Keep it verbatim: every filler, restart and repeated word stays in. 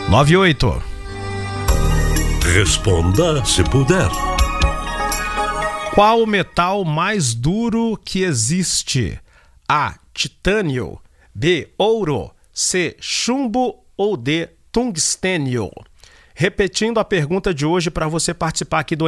nove oito. Responda se puder. Qual o metal mais duro que existe? A. Titânio. B. Ouro. C. Chumbo ou D. Tungstênio. Repetindo a pergunta de hoje para você participar aqui do